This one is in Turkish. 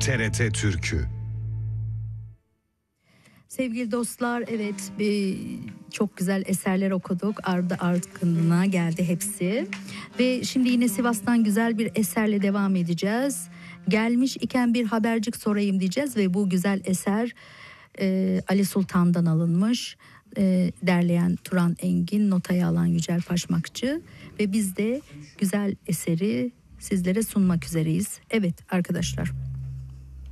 TRT Türkü. Sevgili dostlar, evet, çok güzel eserler okuduk. Ardı ardına geldi hepsi. Ve şimdi yine Sivas'tan güzel bir eserle devam edeceğiz. Gelmiş iken bir habercik sorayım diyeceğiz ve bu güzel eser Ali Sultan'dan alınmış. Derleyen Turan Engin, notaya alan Yücel Paşmakçı ve biz de güzel eseri sizlere sunmak üzereyiz. Evet arkadaşlar.